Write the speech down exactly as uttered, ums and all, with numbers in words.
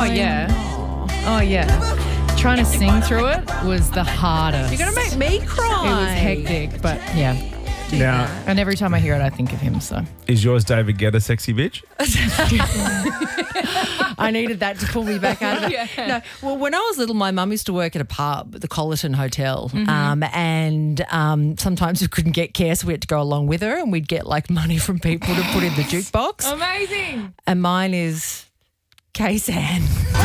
Oh, yeah. Oh, yeah. Trying to sing through it was the hardest. You're going to make me cry. It was hectic, but yeah. Now, And every time I hear it, I think of him, so. is yours David Guetta sexy bitch? I needed that to pull me back out of it. Yeah. No, well, when I was little, my mum used to work at a pub, the Collerton Hotel, Mm-hmm. um, and um, sometimes we couldn't get care, so we had to go along with her, and we'd get like money from people to put in the jukebox. Amazing. And mine is K-San.